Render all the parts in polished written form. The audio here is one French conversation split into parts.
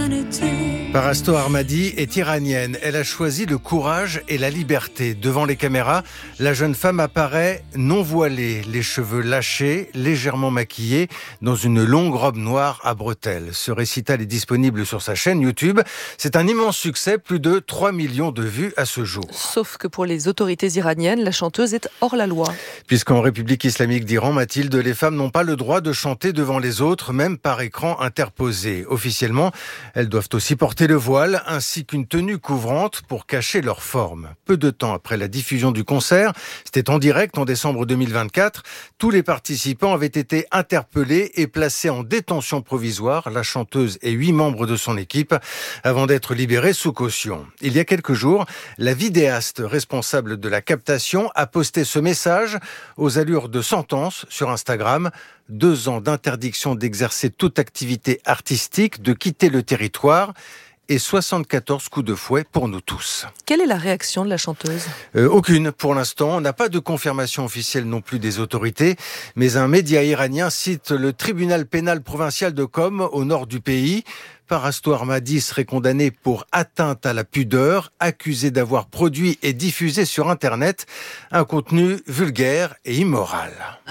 Parasto Armadi est iranienne. Elle a choisi le courage et la liberté. Devant les caméras, la jeune femme apparaît non voilée, les cheveux lâchés, légèrement maquillée, dans une longue robe noire à bretelles. Ce récital est disponible sur sa chaîne YouTube. C'est un immense succès, plus de 3 millions de vues à ce jour. Sauf que pour les autorités iraniennes, la chanteuse est hors la loi. Puisqu'en République islamique d'Iran, Mathilde, les femmes n'ont pas le droit de chanter devant les autres, même par écran interposé. Officiellement, elles doivent aussi porter le voile ainsi qu'une tenue couvrante pour cacher leur forme. Peu de temps après la diffusion du concert, c'était en direct en décembre 2024, tous les participants avaient été interpellés et placés en détention provisoire, la chanteuse et 8 membres de son équipe, avant d'être libérés sous caution. Il y a quelques jours, la vidéaste responsable de la captation a posté ce message aux allures de sentence sur Instagram. 2 ans d'interdiction d'exercer toute activité artistique, de quitter le territoire et 74 coups de fouet pour nous tous. Quelle est la réaction de la chanteuse ? Aucune pour l'instant. On n'a pas de confirmation officielle non plus des autorités, mais un média iranien cite le tribunal pénal provincial de Qom au nord du pays. Parasto Armadi serait condamné pour atteinte à la pudeur, accusé d'avoir produit et diffusé sur Internet un contenu vulgaire et immoral.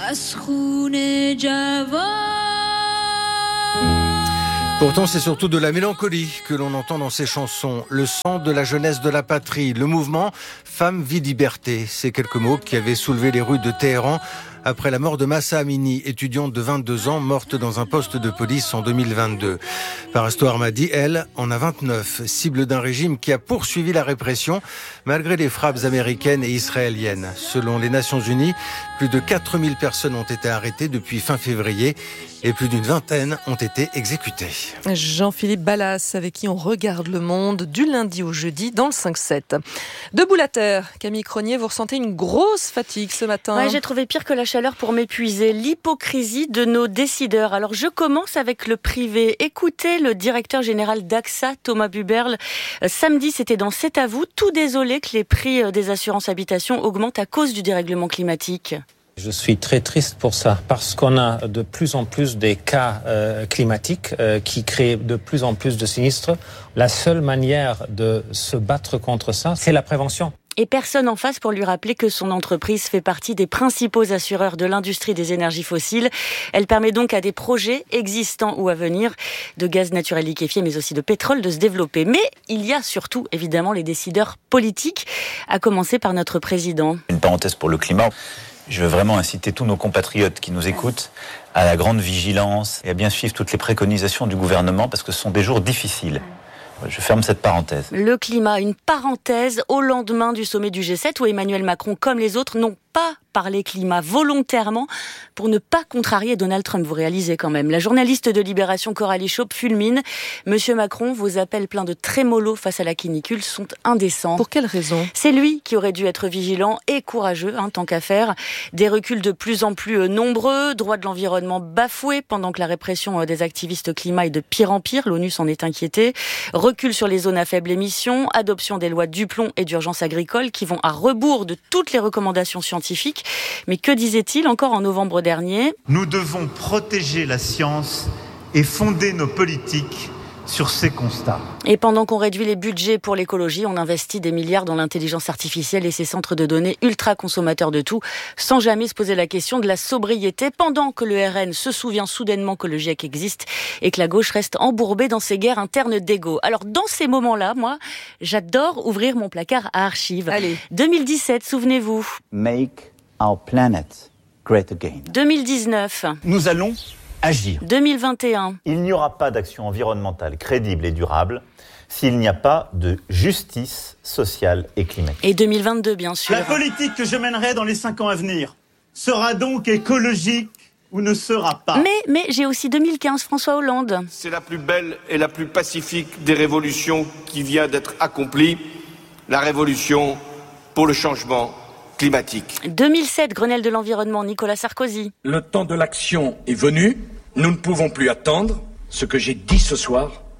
Pourtant, c'est surtout de la mélancolie que l'on entend dans ces chansons. Le sang de la jeunesse de la patrie, le mouvement Femme, vie, liberté. Ces quelques mots qui avaient soulevé les rues de Téhéran après la mort de Mahsa Amini, étudiante de 22 ans, morte dans un poste de police en 2022. Parasto Armadi, elle, en a 29, cible d'un régime qui a poursuivi la répression malgré les frappes américaines et israéliennes. Selon les Nations Unies, plus de 4000 personnes ont été arrêtées depuis fin février et plus d'une vingtaine ont été exécutées. Jean-Philippe Ballas, avec qui on regarde le monde du lundi au jeudi dans le 5-7. Debout la terre, Camille Cronier, vous ressentez une grosse fatigue ce matin. Ouais, j'ai trouvé pire que la chaleur pour m'épuiser, l'hypocrisie de nos décideurs. Alors je commence avec le privé. Écoutez le directeur général d'AXA, Thomas Buberl. Samedi, c'était dans C'est à vous, tout désolé que les prix des assurances habitation augmentent à cause du dérèglement climatique. Je suis très triste pour ça, parce qu'on a de plus en plus des cas climatiques qui créent de plus en plus de sinistres. La seule manière de se battre contre ça, c'est la prévention. Et personne en face pour lui rappeler que son entreprise fait partie des principaux assureurs de l'industrie des énergies fossiles. Elle permet donc à des projets existants ou à venir de gaz naturel liquéfié, mais aussi de pétrole, de se développer. Mais il y a surtout, évidemment, les décideurs politiques, à commencer par notre président. Une parenthèse pour le climat. Je veux vraiment inciter tous nos compatriotes qui nous écoutent à la grande vigilance et à bien suivre toutes les préconisations du gouvernement parce que ce sont des jours difficiles. Je ferme cette parenthèse. Le climat, une parenthèse au lendemain du sommet du G7 où Emmanuel Macron, comme les autres, n'ont pas parlé climat volontairement pour ne pas contrarier Donald Trump. Vous réalisez quand même. La journaliste de Libération Coralie Chaup fulmine. Monsieur Macron, vos appels pleins de trémolo face à la canicule sont indécents. Pour quelle raison ? C'est lui qui aurait dû être vigilant et courageux, tant qu'à faire. Des reculs de plus en plus nombreux, droit de l'environnement bafoué pendant que la répression des activistes climat est de pire en pire. L'ONU s'en est inquiétée. Recul sur les zones à faible émission, adoption des lois Duplon et d'urgence agricole qui vont à rebours de toutes les recommandations scientifiques. Mais que disait-il encore en novembre dernier ? Nous devons protéger la science et fonder nos politiques sur ces constats. Et pendant qu'on réduit les budgets pour l'écologie, on investit des milliards dans l'intelligence artificielle et ses centres de données ultra consommateurs de tout, sans jamais se poser la question de la sobriété, pendant que le RN se souvient soudainement que le GIEC existe et que la gauche reste embourbée dans ses guerres internes d'ego. Alors dans ces moments-là, moi, j'adore ouvrir mon placard à archives. Allez. 2017, souvenez-vous. Make our planet great again. 2019. Nous allons agir. 2021. Il n'y aura pas d'action environnementale crédible et durable s'il n'y a pas de justice sociale et climatique. Et 2022, bien sûr. La politique que je mènerai dans les 5 ans à venir sera donc écologique ou ne sera pas. Mais j'ai aussi 2015, François Hollande. C'est la plus belle et la plus pacifique des révolutions qui vient d'être accomplie, la révolution pour le changement climatique. 2007, Grenelle de l'environnement, Nicolas Sarkozy. Le temps de l'action est venu, nous ne pouvons plus attendre. Ce que j'ai dit ce soir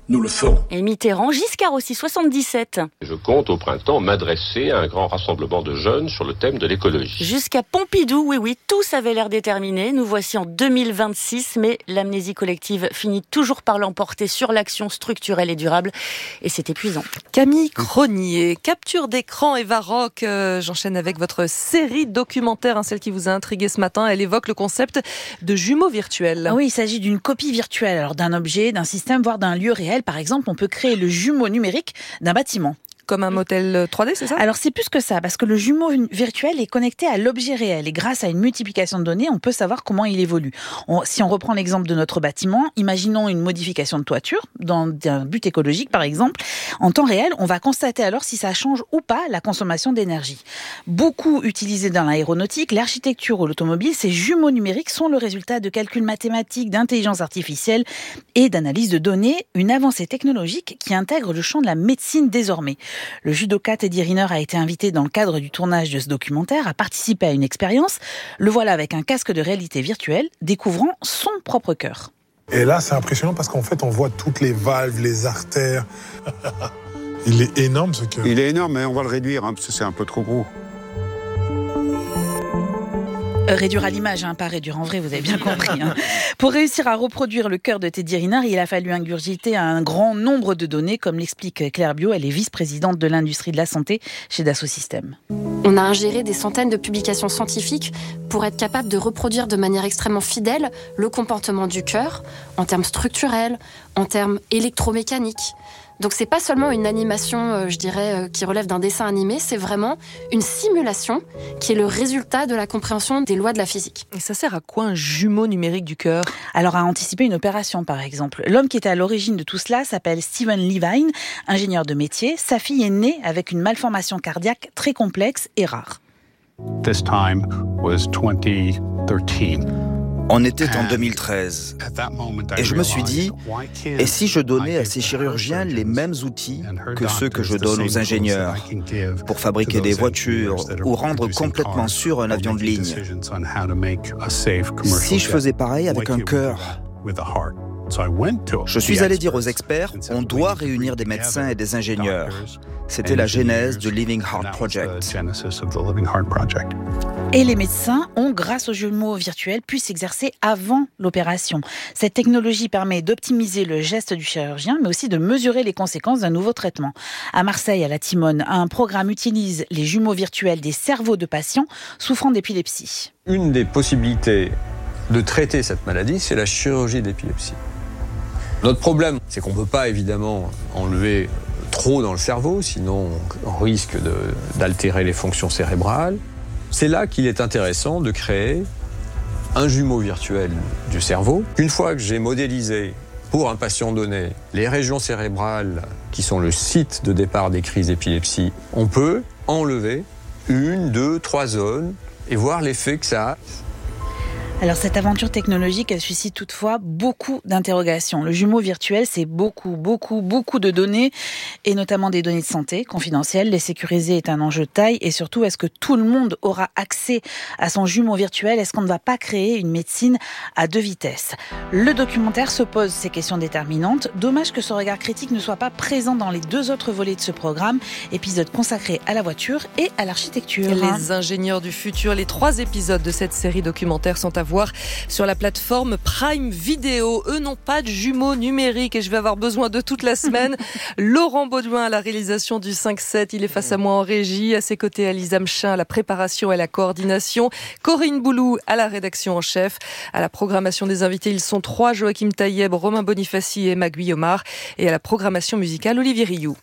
nous le ferons. Et Mitterrand, Giscard aussi, 77. Je compte au printemps m'adresser à un grand rassemblement de jeunes sur le thème de l'écologie. Jusqu'à Pompidou, oui, tous avaient l'air déterminés. Nous voici en 2026, mais l'amnésie collective finit toujours par l'emporter sur l'action structurelle et durable. Et c'est épuisant. Camille Cronier, capture d'écran Eva Rock. J'enchaîne avec votre série documentaire, celle qui vous a intrigué ce matin. Elle évoque le concept de jumeaux virtuels. Oui, il s'agit d'une copie virtuelle, alors d'un objet, d'un système, voire d'un lieu réel. Par exemple, on peut créer le jumeau numérique d'un bâtiment. Comme un modèle 3D, c'est ça ? Alors c'est plus que ça, parce que le jumeau virtuel est connecté à l'objet réel et grâce à une multiplication de données, on peut savoir comment il évolue. Si on reprend l'exemple de notre bâtiment, imaginons une modification de toiture, dans un but écologique par exemple. En temps réel, on va constater alors si ça change ou pas la consommation d'énergie. Beaucoup utilisés dans l'aéronautique, l'architecture ou l'automobile, ces jumeaux numériques sont le résultat de calculs mathématiques, d'intelligence artificielle et d'analyse de données, une avancée technologique qui intègre le champ de la médecine désormais. Le judoka Teddy Riner a été invité dans le cadre du tournage de ce documentaire à participer à une expérience. Le voilà avec un casque de réalité virtuelle, découvrant son propre cœur. Et là, c'est impressionnant parce qu'en fait, on voit toutes les valves, les artères. Il est énorme ce cœur. Il est énorme, mais on va le réduire parce que c'est un peu trop gros. Réduire à l'image, pas réduire en vrai, vous avez bien compris. Pour réussir à reproduire le cœur de Teddy Riner, il a fallu ingurgiter un grand nombre de données, comme l'explique Claire Bio, elle est vice-présidente de l'industrie de la santé chez Dassault Systèmes. On a ingéré des centaines de publications scientifiques pour être capable de reproduire de manière extrêmement fidèle le comportement du cœur, en termes structurels, en termes électromécaniques. Donc c'est pas seulement une animation, qui relève d'un dessin animé, c'est vraiment une simulation qui est le résultat de la compréhension des lois de la physique. Et ça sert à quoi un jumeau numérique du cœur ? Alors à anticiper une opération par exemple. L'homme qui était à l'origine de tout cela s'appelle Steven Levine, ingénieur de métier. Sa fille est née avec une malformation cardiaque très complexe et rare. This time was 2013. On était en 2013 et je me suis dit, et si je donnais à ces chirurgiens les mêmes outils que ceux que je donne aux ingénieurs pour fabriquer des voitures ou rendre complètement sûr un avion de ligne? Si je faisais pareil avec un cœur? Je suis allé dire aux experts, on doit réunir des médecins et des ingénieurs. C'était la genèse du Living Heart Project. Et les médecins ont, grâce aux jumeaux virtuels, pu s'exercer avant l'opération. Cette technologie permet d'optimiser le geste du chirurgien, mais aussi de mesurer les conséquences d'un nouveau traitement. À Marseille, à la Timone, un programme utilise les jumeaux virtuels des cerveaux de patients souffrant d'épilepsie. Une des possibilités de traiter cette maladie, c'est la chirurgie d'épilepsie. Notre problème, c'est qu'on ne peut pas évidemment enlever trop dans le cerveau, sinon on risque d'altérer les fonctions cérébrales. C'est là qu'il est intéressant de créer un jumeau virtuel du cerveau. Une fois que j'ai modélisé pour un patient donné les régions cérébrales qui sont le site de départ des crises d'épilepsie, on peut enlever 1, 2, 3 zones et voir l'effet que ça a. Alors cette aventure technologique, elle suscite toutefois beaucoup d'interrogations. Le jumeau virtuel, c'est beaucoup de données, et notamment des données de santé confidentielles. Les sécuriser est un enjeu de taille, et surtout, est-ce que tout le monde aura accès à son jumeau virtuel? Est-ce qu'on ne va pas créer une médecine à deux vitesses? Le documentaire se pose ces questions déterminantes. Dommage que ce regard critique ne soit pas présent dans les 2 autres volets de ce programme, épisode consacré à la voiture et à l'architecture. Les ingénieurs du futur, les 3 épisodes de cette série documentaire sont à voir sur la plateforme Prime Video. Eux n'ont pas de jumeaux numériques et je vais avoir besoin de toute la semaine. Laurent Baudouin à la réalisation du 5-7. Il est face à moi en régie. À ses côtés, Alisa Mchin à la préparation et la coordination. Corinne Boulou à la rédaction en chef. À la programmation des invités, ils sont 3. Joachim Taïeb, Romain Bonifaci et Emma Guillaumard. Et à la programmation musicale, Olivier Rioux.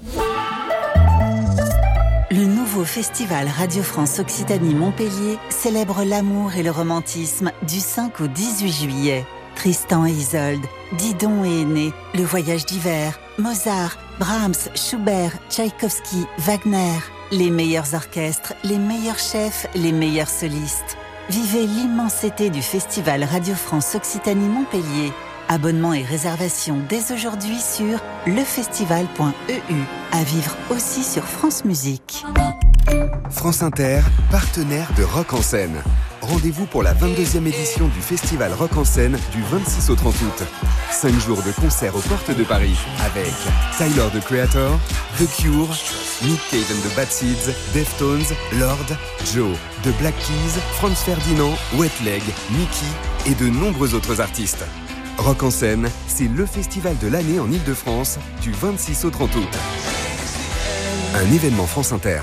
Le nouveau festival Radio France Occitanie-Montpellier célèbre l'amour et le romantisme du 5 au 18 juillet. Tristan et Isolde, Didon et Aîné, Le Voyage d'hiver, Mozart, Brahms, Schubert, Tchaïkovski, Wagner. Les meilleurs orchestres, les meilleurs chefs, les meilleurs solistes. Vivez l'immensité du festival Radio France Occitanie-Montpellier. Abonnements et réservations dès aujourd'hui sur lefestival.eu. À vivre aussi sur France Musique. France Inter, partenaire de Rock en scène. rendez-vous pour la 22e édition du Festival Rock en scène du 26 au 30 août. 5 jours de concerts aux portes de Paris avec Tyler, the Creator, The Cure, Nick Cave and the Bad Seeds, Deftones, Lord, Joe, The Black Keys, Franz Ferdinand, Wet Leg, Mickey et de nombreux autres artistes. Rock en scène, c'est le festival de l'année en Ile-de-France du 26 au 30 août. Un événement France Inter.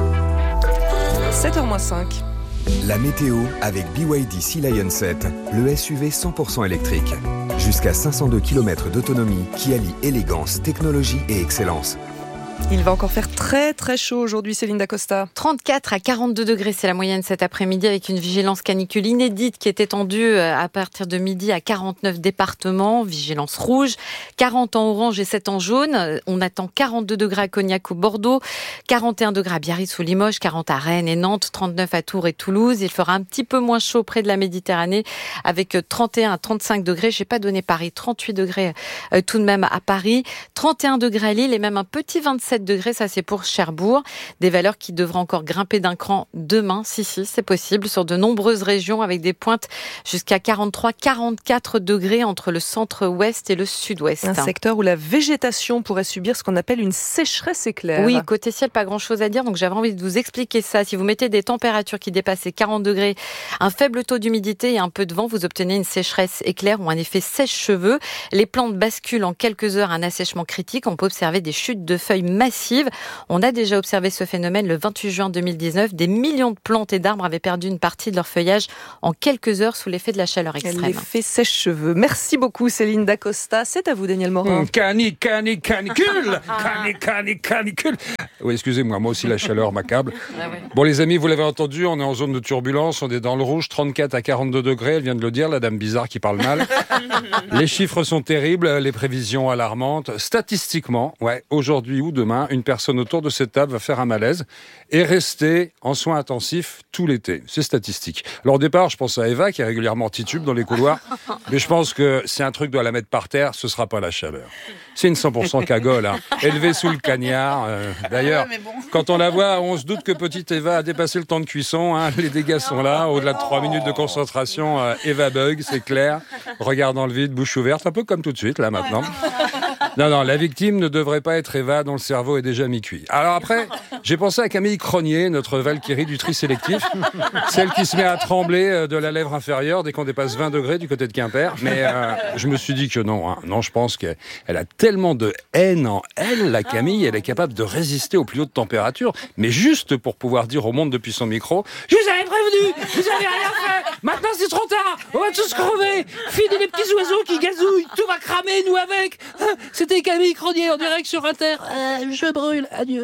7h-5. La météo avec BYD Sea Lion 7, le SUV 100% électrique. Jusqu'à 502 km d'autonomie qui allie élégance, technologie et excellence. Il va encore faire très très chaud aujourd'hui, Céline Dacosta. 34 à 42 degrés, c'est la moyenne cet après-midi avec une vigilance canicule inédite qui est étendue à partir de midi à 49 départements. Vigilance rouge, 40 en orange et 7 en jaune. On attend 42 degrés à Cognac ou Bordeaux, 41 degrés à Biarritz ou Limoges, 40 à Rennes et Nantes, 39 à Tours et Toulouse. Il fera un petit peu moins chaud près de la Méditerranée avec 31 à 35 degrés. J'ai pas donné Paris, 38 degrés tout de même à Paris, 31 degrés à Lille et même un petit 27 degrés, ça c'est pour Cherbourg. Des valeurs qui devraient encore grimper d'un cran demain, si, c'est possible, sur de nombreuses régions avec des pointes jusqu'à 43-44 degrés entre le centre-ouest et le sud-ouest. Un secteur où la végétation pourrait subir ce qu'on appelle une sécheresse éclair. Oui, côté ciel, pas grand-chose à dire, donc j'avais envie de vous expliquer ça. Si vous mettez des températures qui dépassent les 40 degrés, un faible taux d'humidité et un peu de vent, vous obtenez une sécheresse éclair ou un effet sèche-cheveux. Les plantes basculent en quelques heures, un assèchement critique. On peut observer des chutes de feuilles massive. On a déjà observé ce phénomène le 28 juin 2019. Des millions de plantes et d'arbres avaient perdu une partie de leur feuillage en quelques heures sous l'effet de la chaleur extrême. L'effet sèche-cheveux. Merci beaucoup Céline Dacosta. C'est à vous Daniel Morin. Canicule. Oui, excusez-moi, moi aussi la chaleur m'accable. Bon les amis, vous l'avez entendu, on est en zone de turbulence, on est dans le rouge, 34 à 42 degrés, elle vient de le dire, la dame bizarre qui parle mal. Les chiffres sont terribles, les prévisions alarmantes. Statistiquement, aujourd'hui ou demain, une personne autour de cette table va faire un malaise et rester en soins intensifs tout l'été. C'est statistique. Alors au départ, je pense à Eva qui régulièrement titube dans les couloirs, mais je pense que si un truc doit la mettre par terre, ce sera pas la chaleur. C'est une 100% cagole, élevée sous le cagnard. D'ailleurs, quand on la voit, on se doute que petite Eva a dépassé le temps de cuisson. Les dégâts sont là. Au-delà de 3 minutes de concentration, Eva bug, c'est clair. Regard dans le vide, bouche ouverte, un peu comme tout de suite, là, maintenant. Non, la victime ne devrait pas être Eva dont le cerveau est déjà mi-cuit. Alors après, j'ai pensé à Camille Cronier, notre Valkyrie du tri sélectif, celle qui se met à trembler de la lèvre inférieure dès qu'on dépasse 20 degrés du côté de Quimper. Mais je me suis dit que non. Non, je pense qu'elle a tellement de haine en elle, la Camille, elle est capable de résister aux plus hautes températures, mais juste pour pouvoir dire au monde depuis son micro « Je vous avais prévenu, vous avez rien fait, maintenant c'est trop tard, on va tous crever, filez les petits oiseaux qui gazouillent, tout va cramer, nous avec !» C'était Camille Cronier en direct sur Inter. Je brûle, adieu.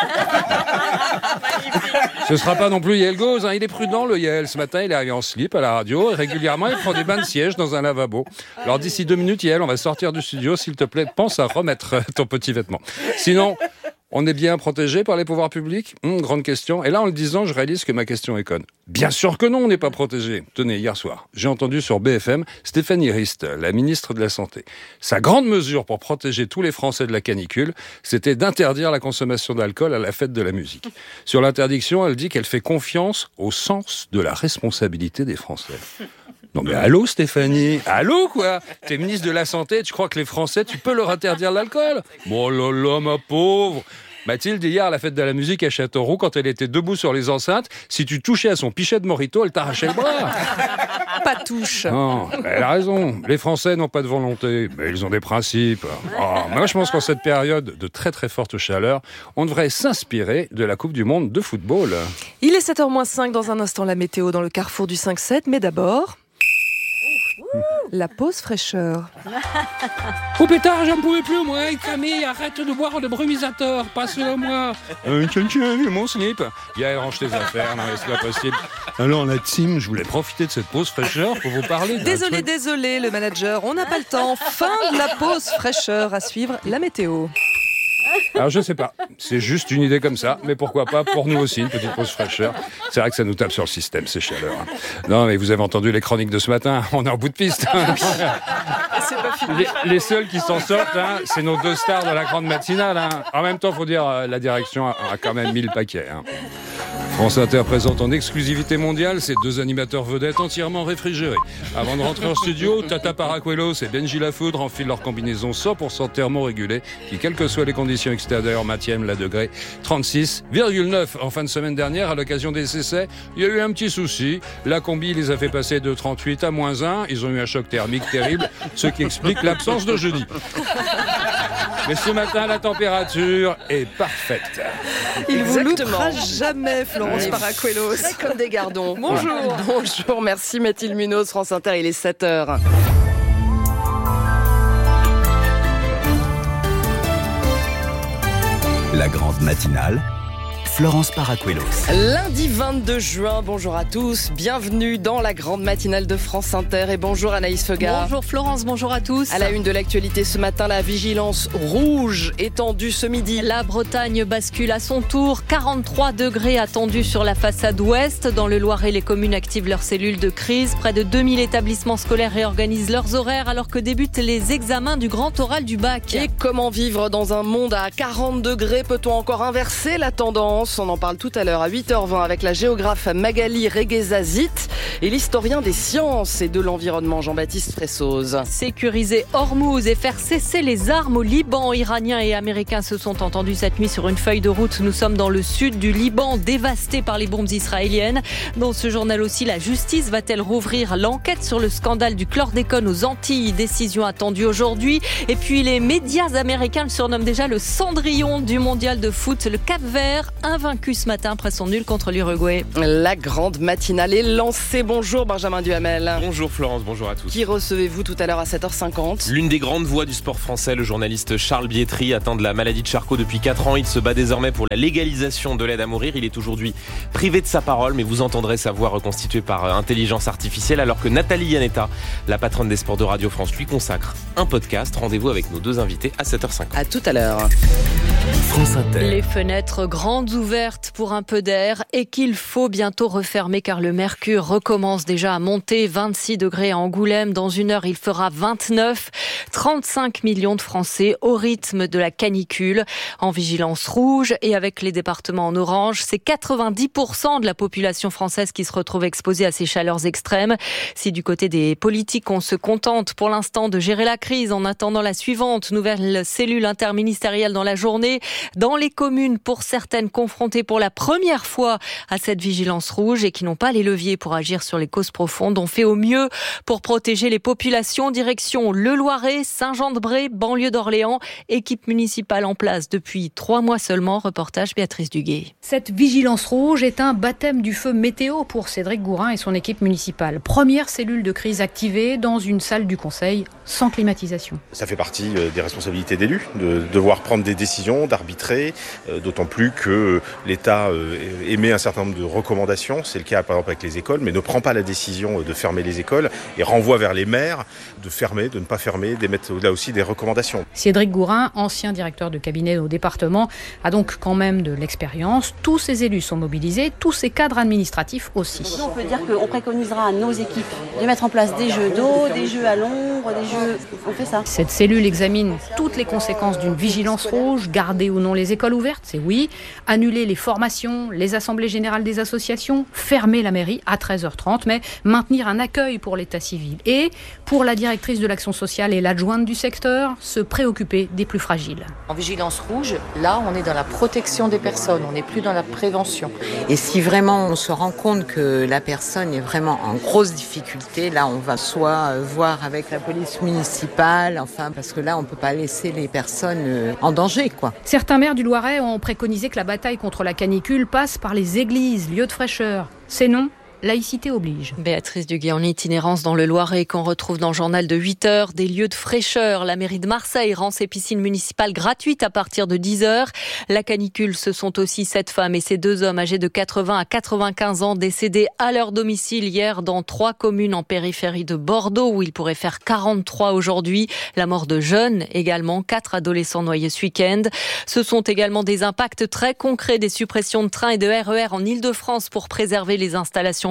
Ce sera pas non plus Yael Gauz, il est prudent le Yael. Ce matin, il est arrivé en slip à la radio et régulièrement, il prend des bains de siège dans un lavabo. Alors d'ici 2 minutes, Yael, on va sortir du studio. S'il te plaît, pense à remettre ton petit vêtement. Sinon, on est bien protégé par les pouvoirs publics ? Grande question. Et là, en le disant, je réalise que ma question est conne. Bien sûr que non, on n'est pas protégé. Tenez, hier soir, j'ai entendu sur BFM Stéphanie Rist, la ministre de la Santé. Sa grande mesure pour protéger tous les Français de la canicule, c'était d'interdire la consommation d'alcool à la fête de la musique. Sur l'interdiction, elle dit qu'elle fait confiance au sens de la responsabilité des Français. Non mais allô Stéphanie, allô quoi ? T'es ministre de la Santé, tu crois que les Français, tu peux leur interdire l'alcool ? Bon là là ma pauvre. Mathilde, hier à la fête de la musique à Châteauroux, quand elle était debout sur les enceintes, si tu touchais à son pichet de Morito, elle t'arrachait le bras. Pas touche. Non, elle a raison. Les Français n'ont pas de volonté, mais ils ont des principes. Moi, je pense qu'en cette période de très très forte chaleur, on devrait s'inspirer de la Coupe du Monde de football. Il est 7h-5 dans un instant, la météo dans le carrefour du 5-7, mais d'abord... la pause fraîcheur. Oh pétard, j'en pouvais plus, moi. Camille, arrête de boire le brumisateur. Passe-le-moi. Tiens, mon slip. Yael, range tes affaires. Non, mais c'est pas possible. Alors, la team, je voulais profiter de cette pause fraîcheur pour vous parler. Désolé, le manager. On n'a pas le temps. Fin de la pause fraîcheur. À suivre, la météo. Alors je sais pas, c'est juste une idée comme ça, mais pourquoi pas pour nous aussi, une petite pause fraîcheur. C'est vrai que ça nous tape sur le système, ces chaleurs. Non mais vous avez entendu les chroniques de ce matin, on est en bout de piste. C'est pas fini. Les seuls qui s'en sortent, c'est nos 2 stars de la grande matinale. En même temps, faut dire, la direction a quand même mis le paquet. France Inter présente en exclusivité mondiale ces deux animateurs vedettes entièrement réfrigérés. Avant de rentrer en studio, Tata Paracuelos et Benji Lafoudre enfilent leur combinaison 100% thermorégulée qui, quelles que soient les conditions extérieures, maintiennent la degré 36,9. En fin de semaine dernière, à l'occasion des essais, il y a eu un petit souci. La combi les a fait passer de 38 à -1. Ils ont eu un choc thermique terrible, ce qui explique l'absence de jeudi. Mais ce matin, la température est parfaite. Il vous loupera jamais, Florence Paracuelos. Frais comme des gardons. Bonjour. Bonjour, merci Mathilde Munoz, France Inter, il est 7h. La grande matinale, Florence Paracuelos. Lundi 22 juin, bonjour à tous, bienvenue dans la grande matinale de France Inter et bonjour Anaïs Feugat. Bonjour Florence, bonjour à tous. À la une de l'actualité ce matin, la vigilance rouge étendue ce midi. La Bretagne bascule à son tour, 43 degrés attendus sur la façade ouest. Dans le Loiret, les communes activent leurs cellules de crise. Près de 2000 établissements scolaires réorganisent leurs horaires alors que débutent les examens du grand oral du bac. Et comment vivre dans un monde à 40 degrés? Peut-on encore inverser la tendance? On en parle tout à l'heure à 8h20 avec la géographe Magali Reguezazit et l'historien des sciences et de l'environnement Jean-Baptiste Fressoz. Sécuriser Hormuz et faire cesser les armes au Liban. Iraniens et Américains se sont entendus cette nuit sur une feuille de route. Nous sommes dans le sud du Liban, dévasté par les bombes israéliennes. Dans ce journal aussi, la justice va-t-elle rouvrir l'enquête sur le scandale du chlordécone aux Antilles? Décision attendue aujourd'hui. Et puis les médias américains le surnomment déjà le Cendrillon du mondial de foot. Le Cap-Vert, invaincu ce matin après son nul contre l'Uruguay. La grande matinale est lancée. Bonjour Benjamin Duhamel. Bonjour Florence, bonjour à tous. Qui recevez-vous tout à l'heure à 7h50? L'une des grandes voix du sport français, le journaliste Charles Bietri, atteint de la maladie de Charcot depuis 4 ans. Il se bat désormais pour la légalisation de l'aide à mourir. Il est aujourd'hui privé de sa parole, mais vous entendrez sa voix reconstituée par intelligence artificielle, alors que Nathalie Yanetta, la patronne des sports de Radio France, lui consacre un podcast. Rendez-vous avec nos deux invités à 7h50. À tout à l'heure. France Inter. Les fenêtres grandes ouvertes pour un peu d'air et qu'il faut bientôt refermer car le mercure recommence déjà à monter. 26 degrés à Angoulême. Dans une heure, il fera 29. 35 millions de Français au rythme de la canicule en vigilance rouge et avec les départements en orange. C'est 90% de la population française qui se retrouve exposée à ces chaleurs extrêmes. Si du côté des politiques, on se contente pour l'instant de gérer la crise en attendant la suivante, nouvelle cellule interministérielle dans la journée. Dans les communes, pour certaines confrontées pour la première fois à cette vigilance rouge et qui n'ont pas les leviers pour agir sur les causes profondes, on fait au mieux pour protéger les populations. Direction le Loiret, Saint-Jean-de-Bray, banlieue d'Orléans, équipe municipale en place depuis 3 mois seulement. Reportage Béatrice Duguay. Cette vigilance rouge est un baptême du feu météo pour Cédric Gourin et son équipe municipale. Première cellule de crise activée dans une salle du conseil sans climatisation. Ça fait partie des responsabilités d'élus, de devoir prendre des décisions, d'arbitrer, d'autant plus que l'État émet un certain nombre de recommandations. C'est le cas par exemple avec les écoles, mais ne prend pas la décision de fermer les écoles et renvoie vers les maires de fermer, de ne pas fermer, d'émettre là aussi des recommandations. Cédric Gourin, ancien directeur de cabinet au département, a donc quand même de l'expérience. Tous ces élus sont mobilisés, tous ces cadres administratifs aussi. On peut dire qu'on préconisera à nos équipes de mettre en place des jeux d'eau, des jeux à l'ombre, des jeux... On fait ça. Cette cellule examine toutes les conséquences d'une vigilance rouge, garder ou non les écoles ouvertes, c'est oui, annuler les formations, les assemblées générales des associations, fermer la mairie à 13h30, mais maintenir un accueil pour l'état civil. Et pour la directrice de l'action sociale et l'adjointe du secteur, se préoccuper des plus fragiles. En vigilance rouge, là, on est dans la protection des personnes, on n'est plus dans la prévention. Et si vraiment on se rend compte que la personne est vraiment en grosse difficulté, là, on va soit voir avec la police municipale, enfin, parce que là, on ne peut pas laisser les personnes en danger, quoi. Certains maires du Loiret ont préconisé que la bataille contre la canicule passe par les églises, lieux de fraîcheur. C'est non. Laïcité oblige. Béatrice Duguay en itinérance dans le Loiret qu'on retrouve dans le journal de 8h. Des lieux de fraîcheur. La mairie de Marseille rend ses piscines municipales gratuites à partir de 10h. La canicule, ce sont aussi 7 femmes et ces 2 hommes âgés de 80 à 95 ans décédés à leur domicile hier dans 3 communes en périphérie de Bordeaux où il pourrait faire 43 aujourd'hui. La mort de jeunes également. 4 adolescents noyés ce week-end. Ce sont également des impacts très concrets des suppressions de trains et de RER en Île-de-France pour préserver les installations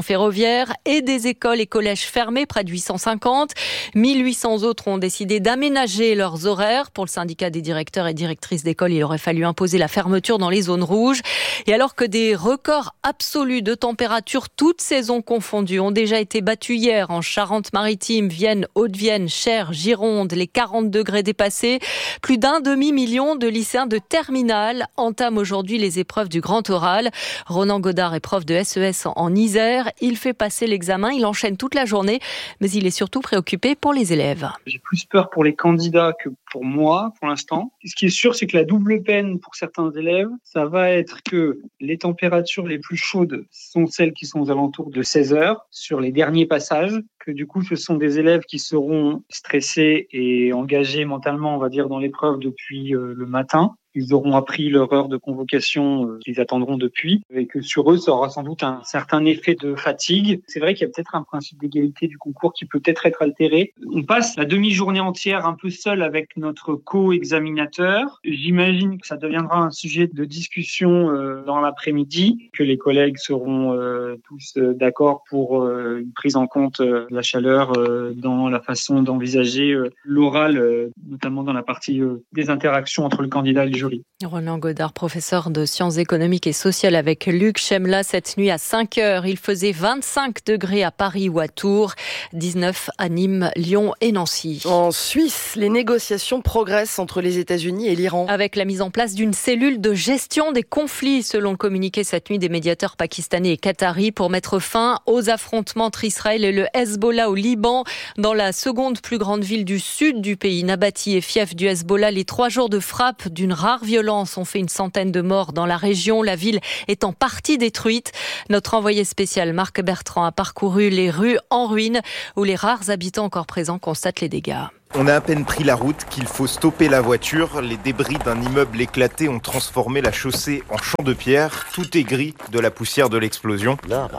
stations ferroviaires et des écoles et collèges fermés, près de 850. 1800 autres ont décidé d'aménager leurs horaires. Pour le syndicat des directeurs et directrices d'école, il aurait fallu imposer la fermeture dans les zones rouges. Et alors que des records absolus de température, toutes saisons confondues, ont déjà été battus hier en Charente-Maritime, Vienne, Haute-Vienne, Cher, Gironde, les 40 degrés dépassés. Plus d'un demi-million de lycéens de terminale entament aujourd'hui les épreuves du grand oral. Ronan Godard est prof de SES en Isère. Il fait passer l'examen, il enchaîne toute la journée, mais il est surtout préoccupé pour les élèves. J'ai plus peur pour les candidats que pour moi, pour l'instant. Ce qui est sûr, c'est que la double peine pour certains élèves, ça va être que les températures les plus chaudes sont celles qui sont aux alentours de 16 heures sur les derniers passages, que du coup, ce sont des élèves qui seront stressés et engagés mentalement, on va dire, dans l'épreuve depuis le matin. Ils auront appris leur heure de convocation qu'ils attendront depuis et que sur eux, ça aura sans doute un certain effet de fatigue. C'est vrai qu'il y a peut-être un principe d'égalité du concours qui peut peut-être être altéré. On passe la demi-journée entière un peu seul avec notre co-examinateur. J'imagine que ça deviendra un sujet de discussion dans l'après-midi, que les collègues seront tous d'accord pour une prise en compte de la chaleur dans la façon d'envisager l'oral, notamment dans la partie des interactions entre le candidat et le jury. Ronan Godard, professeur de sciences économiques et sociales avec Luc Chemla. Cette nuit à 5h, il faisait 25 degrés à Paris ou à Tours, 19 à Nîmes, Lyon et Nancy. En Suisse, les négociations progressent entre les États-Unis et l'Iran. Avec la mise en place d'une cellule de gestion des conflits, selon le communiqué cette nuit des médiateurs pakistanais et qataris, pour mettre fin aux affrontements entre Israël et le Hezbollah au Liban. Dans la seconde plus grande ville du sud du pays, Nabati et fief du Hezbollah, les 3 jours de frappe d'une rare violence ont fait une centaine de morts dans la région. La ville est en partie détruite. Notre envoyé spécial Marc Bertrand a parcouru les rues en ruine où les rares habitants encore présents constatent les dégâts. On a à peine pris la route qu'il faut stopper la voiture. Les débris d'un immeuble éclaté ont transformé la chaussée en champ de pierre. Tout est gris de la poussière de l'explosion.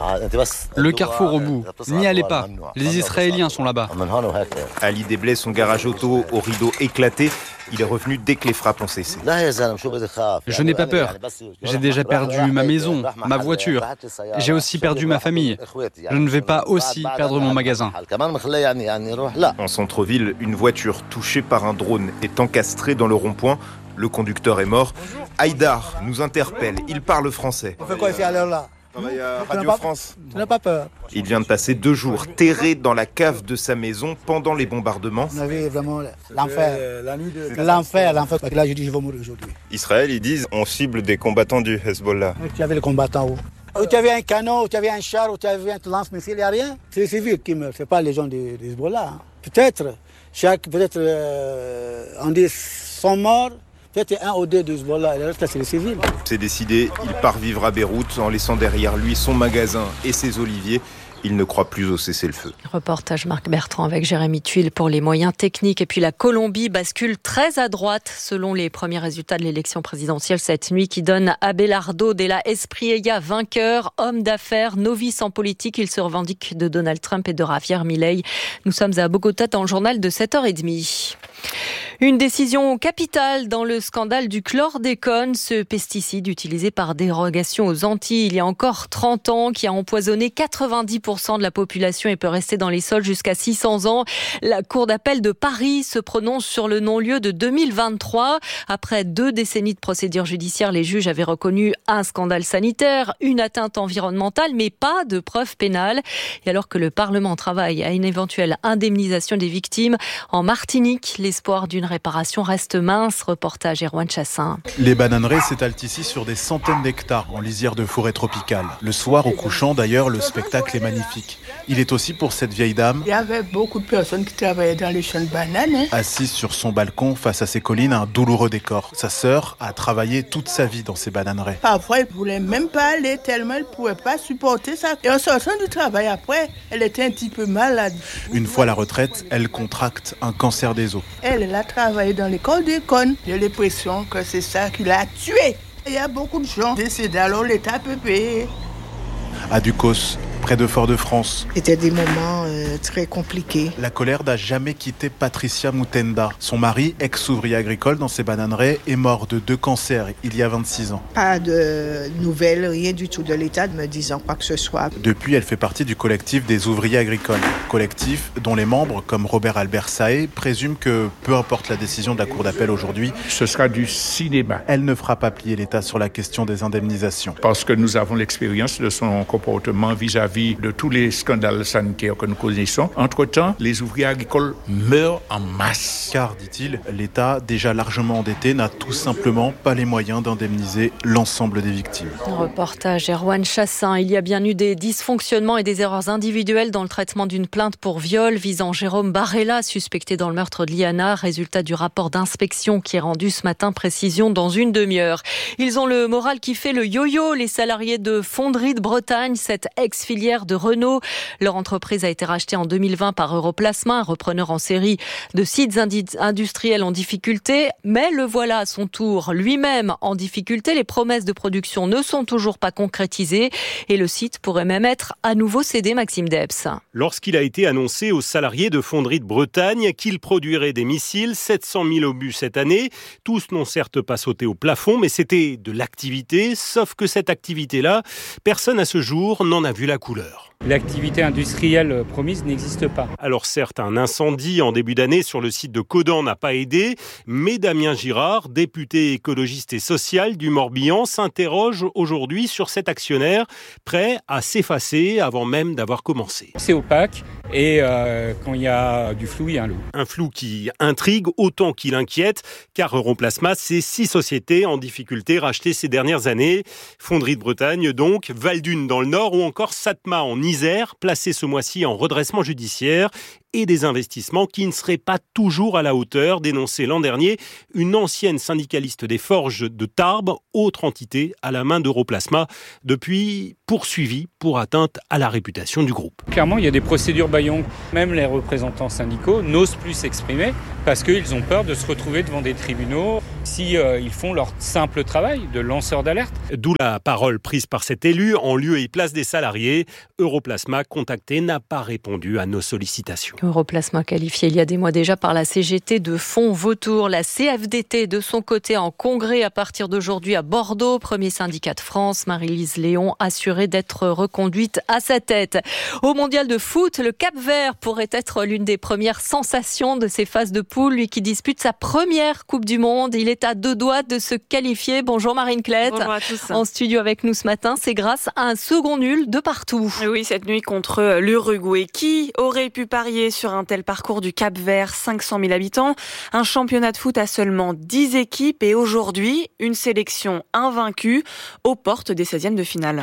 Le carrefour au bout. N'y allez pas. Les Israéliens sont là-bas. Ali déblait son garage auto au rideau éclaté. Il est revenu dès que les frappes ont cessé. Je n'ai pas peur. J'ai déjà perdu ma maison, ma voiture. J'ai aussi perdu ma famille. Je ne vais pas aussi perdre mon magasin. En centre-ville, une voiture touchée par un drone est encastrée dans le rond-point. Le conducteur est mort. Haïdar nous interpelle. Il parle français. On fait quoi ici à l'heure là? Radio France. Tu n'as pas peur? Il vient de passer 2 jours terré dans la cave de sa maison pendant les bombardements. On avait vraiment l'enfer. L'enfer. Là, je dis, je vais mourir aujourd'hui. Israël, ils disent, on cible des combattants du Hezbollah. Tu avais les combattants où tu avais un canon, où tu avais un char, où tu avais un lance-missile, il n'y a rien. C'est les civils qui meurent, ce n'est pas les gens du Hezbollah. Peut-être, on dit 100 morts. Peut-être 1 ou 2 de Hezbollah, et le reste, c'est les civils. C'est décidé, il part vivre à Beyrouth en laissant derrière lui son magasin et ses oliviers. Il ne croit plus au cessez-le-feu. Reportage Marc Bertrand avec Jérémy Tuile pour les moyens techniques. Et puis la Colombie bascule très à droite selon les premiers résultats de l'élection présidentielle cette nuit qui donne Abelardo de la Espriella vainqueur, homme d'affaires, novice en politique. Il se revendique de Donald Trump et de Javier Milei. Nous sommes à Bogota dans le journal de 7h30. Une décision capitale dans le scandale du chlordécone, ce pesticide utilisé par dérogation aux Antilles il y a encore 30 ans, qui a empoisonné 90% de la population et peut rester dans les sols jusqu'à 600 ans. La Cour d'appel de Paris se prononce sur le non-lieu de 2023. Après 2 décennies de procédures judiciaires, les juges avaient reconnu un scandale sanitaire, une atteinte environnementale, mais pas de preuves pénales. Et alors que le Parlement travaille à une éventuelle indemnisation des victimes, en Martinique, l'espoir d'une réparation reste mince. Reportage Erwan Chassin. Les bananeraies s'étalent ici sur des centaines d'hectares en lisière de forêt tropicale. Le soir, au couchant d'ailleurs, le spectacle est magnifique. Il est aussi pour cette vieille dame. Il y avait beaucoup de personnes qui travaillaient dans les champs de bananes. Assise sur son balcon face à ses collines, un douloureux décor. Sa sœur a travaillé toute sa vie dans ces bananeraies. Parfois, elle ne voulait même pas aller tellement elle ne pouvait pas supporter ça. Et en sortant du travail après, elle était un petit peu malade. Une fois à la retraite, elle contracte un cancer des os. Elle a travaillé dans l'école d'école. J'ai l'impression que c'est ça qui l'a tuée. Il y a beaucoup de gens décédés, alors l'État peut payer. À Ducos, près de Fort-de-France. C'était des moments très compliqués. La colère n'a jamais quitté Patricia Mutenda. Son mari, ex-ouvrier agricole dans ses bananeraies, est mort de 2 cancers il y a 26 ans. Pas de nouvelles, rien du tout de l'État me disant quoi que ce soit. Depuis, elle fait partie du collectif des ouvriers agricoles. Collectif dont les membres, comme Robert Albert Saé, présument que, peu importe la décision de la Cour d'appel aujourd'hui, ce sera du cinéma. Elle ne fera pas plier l'État sur la question des indemnisations. Parce que nous avons l'expérience de son comportement vis-à-vis de tous les scandales sanitaires que nous connaissons. Entre-temps, les ouvriers agricoles meurent en masse. Car, dit-il, l'État, déjà largement endetté, n'a tout simplement pas les moyens d'indemniser l'ensemble des victimes. Reportage Erwan Chassin. Il y a bien eu des dysfonctionnements et des erreurs individuelles dans le traitement d'une plainte pour viol visant Jérôme Barella, suspecté dans le meurtre de Liana. Résultat du rapport d'inspection qui est rendu ce matin, précision dans une demi-heure. Ils ont le moral qui fait le yo-yo, les salariés de Fonderie de Bretagne, cette ex-filière de Renault. Leur entreprise a été rachetée en 2020 par Europlasma, un repreneur en série de sites industriels en difficulté. Mais le voilà à son tour, lui-même en difficulté. Les promesses de production ne sont toujours pas concrétisées et le site pourrait même être à nouveau cédé, Maxime Debs. Lorsqu'il a été annoncé aux salariés de Fonderie de Bretagne qu'il produirait des missiles, 700 000 obus cette année, tous n'ont certes pas sauté au plafond, mais c'était de l'activité, sauf que cette activité-là, personne à ce jour n'en a vu la couleur. L'activité industrielle promise n'existe pas. Alors certes, un incendie en début d'année sur le site de Caudan n'a pas aidé, mais Damien Girard, député écologiste et social du Morbihan, s'interroge aujourd'hui sur cet actionnaire prêt à s'effacer avant même d'avoir commencé. C'est opaque et quand il y a du flou, il y a un loup. Un flou qui intrigue autant qu'il inquiète, car Europlasma, c'est 6 sociétés en difficulté rachetées ces dernières années. Fonderie de Bretagne donc, Valdune dans le Nord ou encore Satma en Isère, placé ce mois-ci en redressement judiciaire et des investissements qui ne seraient pas toujours à la hauteur, dénonçait l'an dernier une ancienne syndicaliste des forges de Tarbes, autre entité à la main d'Europlasma, depuis poursuivie pour atteinte à la réputation du groupe. Clairement, il y a des procédures bâillons. Même les représentants syndicaux n'osent plus s'exprimer parce qu'ils ont peur de se retrouver devant des tribunaux si ils font leur simple travail de lanceur d'alerte. D'où la parole prise par cet élu en lieu et place des salariés. Europlasma, contacté, n'a pas répondu à nos sollicitations. Europlasma qualifié il y a des mois déjà par la CGT de fonds vautours. La CFDT de son côté en congrès à partir d'aujourd'hui à Bordeaux, premier syndicat de France. Marie-Lise Léon assurée d'être reconduite à sa tête. Au mondial de foot, le Cap-Vert pourrait être l'une des premières sensations de ces phases de poule. Lui qui dispute sa première Coupe du Monde, il est à 2 doigts de se qualifier. Bonjour Marine Klett. Bonjour à tous. En studio avec nous ce matin, c'est grâce à un second nul de partout. Oui, cette nuit contre l'Uruguay. Qui aurait pu parier sur un tel parcours du Cap-Vert, 500 000 habitants, un championnat de foot à seulement 10 équipes et aujourd'hui, une sélection invaincue aux portes des 16e de finale.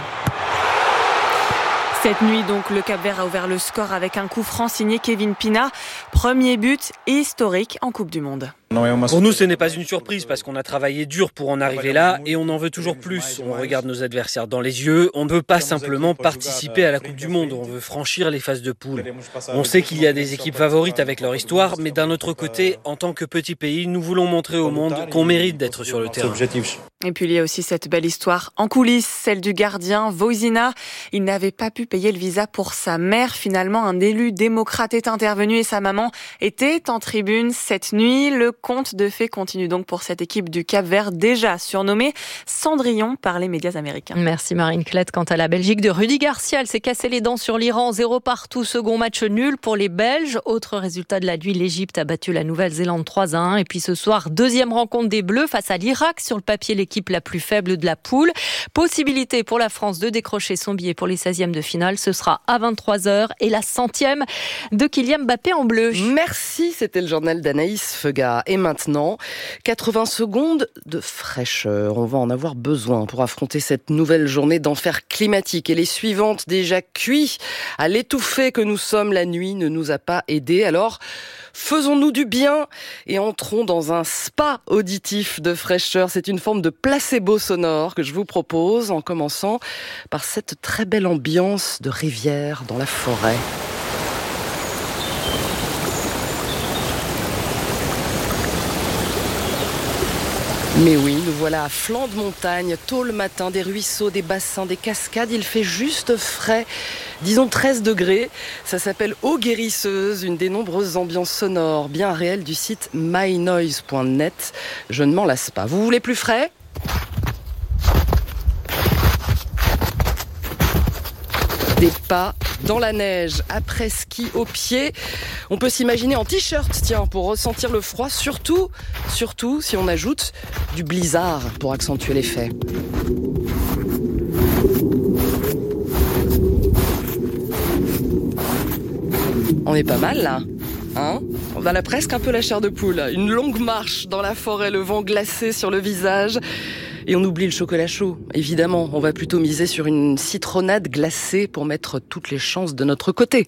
Cette nuit, donc, le Cap-Vert a ouvert le score avec un coup franc signé Kevin Pina. Premier but historique en Coupe du Monde. Pour nous, ce n'est pas une surprise parce qu'on a travaillé dur pour en arriver là et on en veut toujours plus. On regarde nos adversaires dans les yeux. On ne veut pas simplement participer à la Coupe du Monde. On veut franchir les phases de poule. On sait qu'il y a des équipes favorites avec leur histoire, mais d'un autre côté, en tant que petit pays, nous voulons montrer au monde qu'on mérite d'être sur le terrain. Et puis il y a aussi cette belle histoire en coulisses, celle du gardien Vojina. Il n'avait pas pu payer le visa pour sa mère. Finalement, un élu démocrate est intervenu et sa maman était en tribune cette nuit. Le conte de fées continue donc pour cette équipe du Cap-Vert, déjà surnommée Cendrillon par les médias américains. Merci Marine Klett. Quant à la Belgique de Rudy Garcia, elle s'est cassé les dents sur l'Iran, 0 partout, second match nul pour les Belges. Autre résultat de la nuit, l'Égypte a battu la Nouvelle-Zélande 3-1. Et puis ce soir, deuxième rencontre des Bleus face à l'Irak, sur le papier l'équipe la plus faible de la poule. Possibilité pour la France de décrocher son billet pour les 16e de finale, ce sera à 23h et la 100e de Kylian Mbappé en bleu. Merci, c'était le journal d'Anaïs Feuga. Et maintenant, 80 secondes de fraîcheur. On va en avoir besoin pour affronter cette nouvelle journée d'enfer climatique. Et les suivantes, déjà cuits à l'étouffée que nous sommes, la nuit ne nous a pas aidés. Alors, faisons-nous du bien et entrons dans un spa auditif de fraîcheur. C'est une forme de placebo sonore que je vous propose, en commençant par cette très belle ambiance de rivière dans la forêt. Mais oui, nous voilà à flanc de montagne, tôt le matin, des ruisseaux, des bassins, des cascades. Il fait juste frais, disons 13 degrés. Ça s'appelle Eau guérisseuse, une des nombreuses ambiances sonores bien réelles du site mynoise.net. Je ne m'en lasse pas. Vous voulez plus frais ? Des pas dans la neige, après ski au pied. On peut s'imaginer en t-shirt, tiens, pour ressentir le froid, surtout si on ajoute du blizzard pour accentuer l'effet. On est pas mal là, hein ? On a presque un peu la chair de poule. Une longue marche dans la forêt, le vent glacé sur le visage. Et on oublie le chocolat chaud, évidemment. On va plutôt miser sur une citronnade glacée pour mettre toutes les chances de notre côté.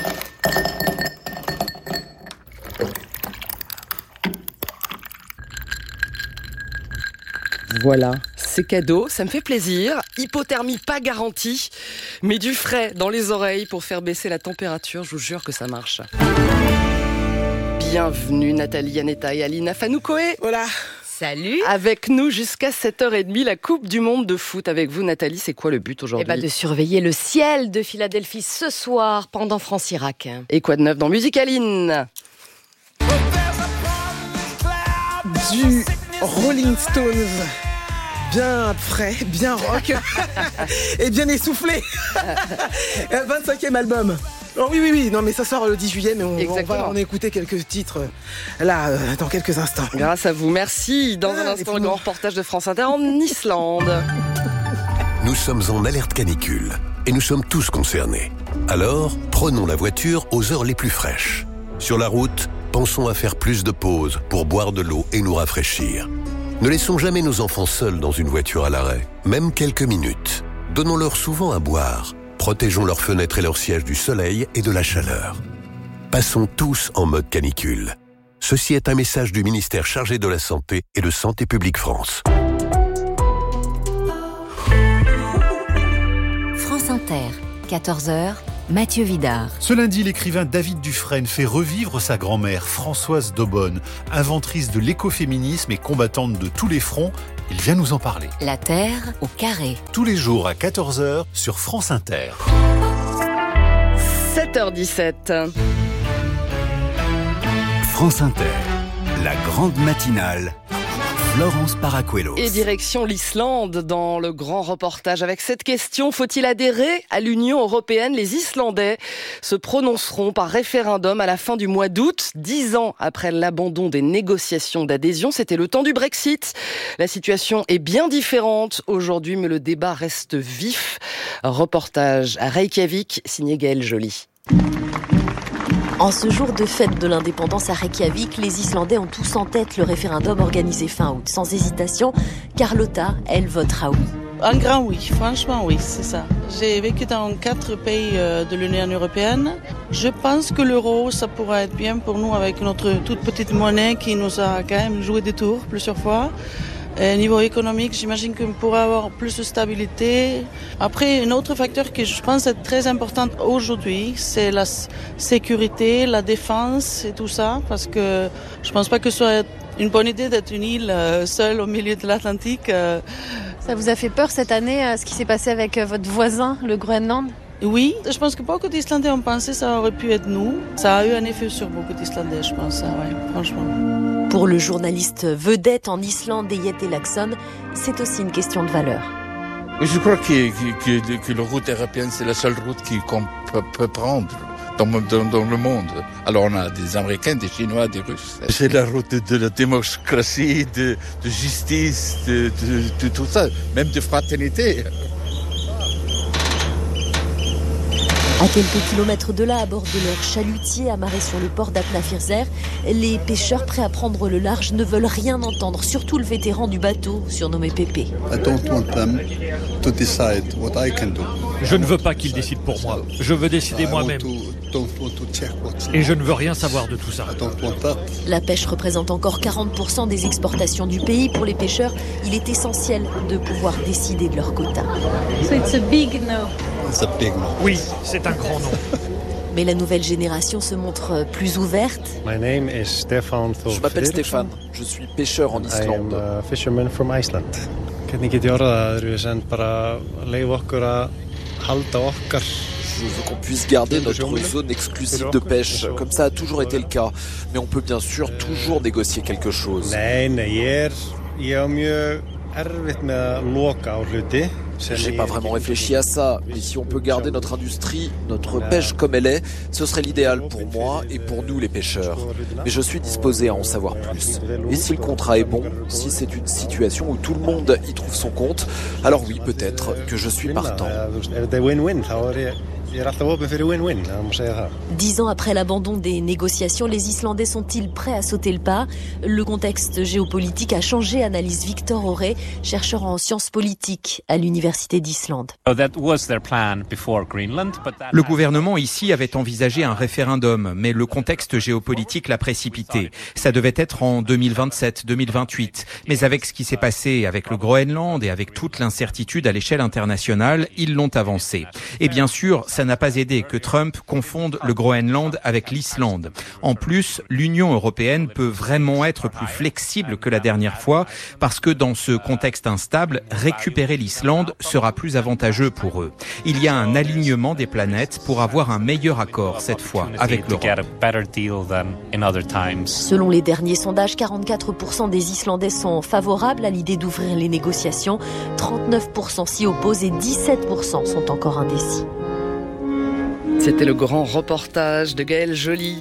Voilà, c'est cadeau, ça me fait plaisir. Hypothermie pas garantie, mais du frais dans les oreilles pour faire baisser la température. Je vous jure que ça marche. Bienvenue Nathalie Aneta et Alina Fanoukoé. Voilà. Salut. Avec nous jusqu'à 7h30, la Coupe du Monde de foot. Avec vous, Nathalie, c'est quoi le but aujourd'hui ? De surveiller le ciel de Philadelphie ce soir pendant France-Irak. Et quoi de neuf dans Musicaline ? Du Rolling Stones. Bien frais, bien rock et bien essoufflé. 25e album. Oh oui, non mais ça sort le 10 juillet, mais on va en écouter quelques titres là dans quelques instants. Grâce à vous, merci. Dans un instant, le grand reportage de France Inter en Islande. Nous sommes en alerte canicule et nous sommes tous concernés. Alors, prenons la voiture aux heures les plus fraîches. Sur la route, pensons à faire plus de pauses pour boire de l'eau et nous rafraîchir. Ne laissons jamais nos enfants seuls dans une voiture à l'arrêt, même quelques minutes. Donnons-leur souvent à boire. Protégeons leurs fenêtres et leurs sièges du soleil et de la chaleur. Passons tous en mode canicule. Ceci est un message du ministère chargé de la Santé et de Santé publique France. France Inter, 14h, Mathieu Vidard. Ce lundi, l'écrivain David Dufresne fait revivre sa grand-mère, Françoise d'Aubonne, inventrice de l'écoféminisme et combattante de tous les fronts. Il vient nous en parler. La Terre au carré. Tous les jours à 14h sur France Inter. 7h17. France Inter, la grande matinale. Florence Paracuelos. Et direction l'Islande dans le grand reportage avec cette question. Faut-il adhérer à l'Union européenne ? Les Islandais se prononceront par référendum à la fin du mois d'août, 10 ans après l'abandon des négociations d'adhésion. C'était le temps du Brexit. La situation est bien différente aujourd'hui, mais le débat reste vif. Reportage à Reykjavik, signé Gaëlle Joly. En ce jour de fête de l'indépendance à Reykjavik, les Islandais ont tous en tête le référendum organisé fin août. Sans hésitation, Carlotta, elle, votera oui. Un grand oui, franchement oui, c'est ça. J'ai vécu dans 4 pays de l'Union européenne. Je pense que l'euro, ça pourrait être bien pour nous avec notre toute petite monnaie qui nous a quand même joué des tours plusieurs fois. Niveau économique, j'imagine qu'on pourrait avoir plus de stabilité. Après, un autre facteur que je pense être très important aujourd'hui, c'est la sécurité, la défense et tout ça, parce que je pense pas que ce soit une bonne idée d'être une île seule au milieu de l'Atlantique. Ça vous a fait peur cette année, ce qui s'est passé avec votre voisin, le Groenland ? Oui, je pense que beaucoup d'Islandais ont pensé que ça aurait pu être nous. Ça a eu un effet sur beaucoup d'Islandais, je pense, ouais, franchement. Pour le journaliste vedette en Islande, Yete Laxon, c'est aussi une question de valeur. Je crois que la route européenne, c'est la seule route qu'on peut prendre dans le monde. Alors on a des Américains, des Chinois, des Russes. C'est la route de la démocratie, de justice, de tout ça, même de fraternité. À quelques kilomètres de là, à bord de leur chalutier amarré sur le port d'Atnafirzer, les pêcheurs prêts à prendre le large ne veulent rien entendre, surtout le vétéran du bateau, surnommé Pépé. Je ne veux pas qu'ils décident pour moi. Je veux décider moi-même. Et je ne veux rien savoir de tout ça. La pêche représente encore 40% des exportations du pays. Pour les pêcheurs, il est essentiel de pouvoir décider de leur quota. So it's a big no. Oui, c'est un grand non. Mais la nouvelle génération se montre plus ouverte. Je m'appelle Stéphane, je suis pêcheur en Islande. Je veux qu'on puisse garder notre zone exclusive de pêche, comme ça a toujours été le cas. Mais on peut bien sûr toujours négocier quelque chose. J'ai pas vraiment réfléchi à ça, mais si on peut garder notre industrie, notre pêche comme elle est, ce serait l'idéal pour moi et pour nous les pêcheurs. Mais je suis disposé à en savoir plus. Et si le contrat est bon, si c'est une situation où tout le monde y trouve son compte, alors oui, peut-être que je suis partant. 10 ans après l'abandon des négociations, les Islandais sont-ils prêts à sauter le pas ? Le contexte géopolitique a changé, analyse Victor Auré, chercheur en sciences politiques à l'Université d'Islande. Le gouvernement ici avait envisagé un référendum, mais le contexte géopolitique l'a précipité. Ça devait être en 2027, 2028. Mais avec ce qui s'est passé avec le Groenland et avec toute l'incertitude à l'échelle internationale, ils l'ont avancé. Et bien sûr, ça n'a pas aidé que Trump confonde le Groenland avec l'Islande. En plus, l'Union européenne peut vraiment être plus flexible que la dernière fois parce que dans ce contexte instable, récupérer l'Islande sera plus avantageux pour eux. Il y a un alignement des planètes pour avoir un meilleur accord cette fois avec l'Europe. Selon les derniers sondages, 44% des Islandais sont favorables à l'idée d'ouvrir les négociations, 39% s'y opposent et 17% sont encore indécis. C'était le grand reportage de Gaël Joly.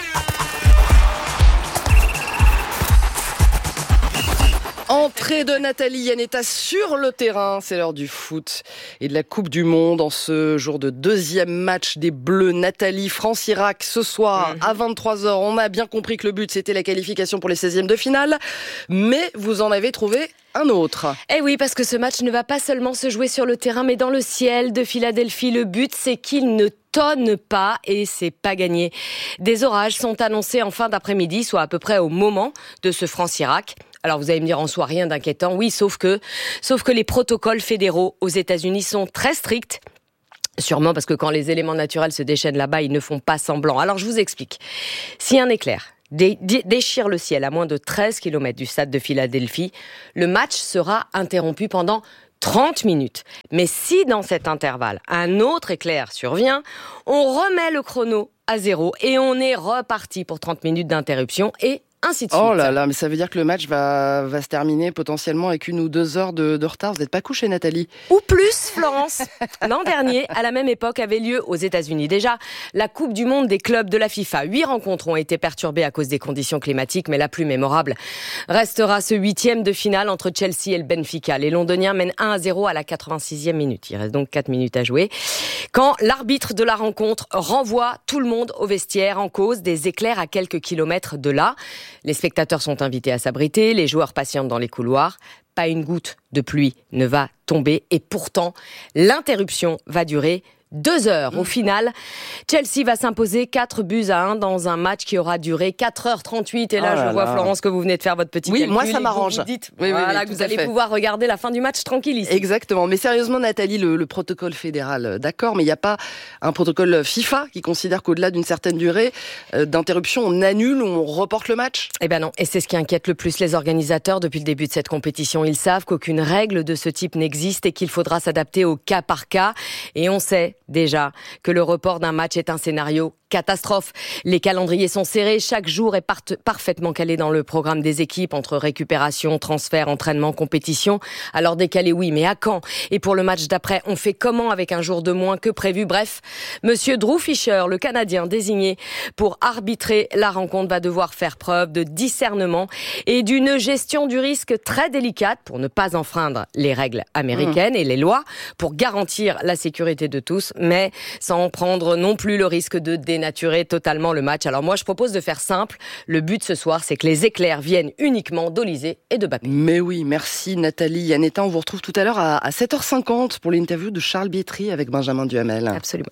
Entrée de Nathalie Yanetta sur le terrain, c'est l'heure du foot et de la Coupe du Monde en ce jour de deuxième match des Bleus. Nathalie, France-Irak ce soir à 23h. On a bien compris que le but c'était la qualification pour les 16e de finale, mais vous en avez trouvé un autre. Eh oui, parce que ce match ne va pas seulement se jouer sur le terrain, mais dans le ciel de Philadelphie. Le but, c'est qu'il ne tonne pas et c'est pas gagné. Des orages sont annoncés en fin d'après-midi, soit à peu près au moment de ce France-Irak. Alors vous allez me dire en soi rien d'inquiétant, oui, sauf que les protocoles fédéraux aux États-Unis sont très stricts. Sûrement parce que quand les éléments naturels se déchaînent là-bas, ils ne font pas semblant. Alors je vous explique. Si un éclair déchire le ciel à moins de 13 km du stade de Philadelphie, le match sera interrompu pendant 30 minutes. Mais si dans cet intervalle, un autre éclair survient, on remet le chrono à 0 et on est reparti pour 30 minutes d'interruption et ainsi de suite. Oh là là, mais ça veut dire que le match va se terminer potentiellement avec 1 ou 2 heures de retard. Vous n'êtes pas couchée, Nathalie? Ou plus, Florence. L'an dernier, à la même époque, avait lieu aux États-Unis. Déjà, la Coupe du Monde des clubs de la FIFA. 8 rencontres ont été perturbées à cause des conditions climatiques, mais la plus mémorable restera ce 8e de finale entre Chelsea et le Benfica. Les Londoniens mènent 1-0 à la 86e minute. Il reste donc 4 minutes à jouer. Quand l'arbitre de la rencontre renvoie tout le monde au vestiaire en cause des éclairs à quelques kilomètres de là. Les spectateurs sont invités à s'abriter, les joueurs patientent dans les couloirs. Pas une goutte de pluie ne va tomber et pourtant, l'interruption va durer 2 heures. Au final, Chelsea va s'imposer 4-1 dans un match qui aura duré 4h38. Et là, je vois, Florence, que vous venez de faire votre petit calcul. Oui, moi, ça m'arrange. Vous dites que vous allez pouvoir regarder la fin du match tranquille ici. Exactement. Mais sérieusement, Nathalie, le protocole fédéral, d'accord, mais il n'y a pas un protocole FIFA qui considère qu'au-delà d'une certaine durée d'interruption, on annule ou on reporte le match? Eh ben non. Et c'est ce qui inquiète le plus les organisateurs depuis le début de cette compétition. Ils savent qu'aucune règle de ce type n'existe et qu'il faudra s'adapter au cas par cas. Et on sait déjà que le report d'un match est un scénario catastrophe. Les calendriers sont serrés, chaque jour est parfaitement calé dans le programme des équipes entre récupération, transfert, entraînement, compétition. Alors décalé oui, mais à quand? Et pour le match d'après, on fait comment avec un jour de moins que prévu? Bref, monsieur Drew Fisher, le Canadien désigné pour arbitrer la rencontre, va devoir faire preuve de discernement et d'une gestion du risque très délicate pour ne pas enfreindre les règles américaines et les lois, pour garantir la sécurité de tous, mais sans prendre non plus le risque de dénaturer totalement le match. Alors moi, je propose de faire simple. Le but ce soir, c'est que les éclairs viennent uniquement d'Olysée et de Mbappé. Mais oui, merci Nathalie Yanetta. On vous retrouve tout à l'heure à 7h50 pour l'interview de Charles Bietri avec Benjamin Duhamel. Absolument.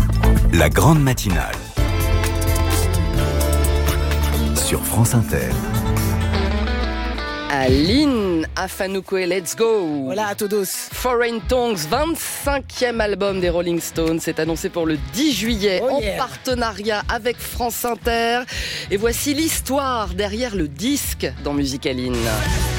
La grande matinale sur France Inter. Aline Afanoukoé, let's go. Voilà, à todos. Foreign Tongues, 25e album des Rolling Stones, c'est annoncé pour le 10 juillet en partenariat avec France Inter. Et voici l'histoire derrière le disque dans Musicaline.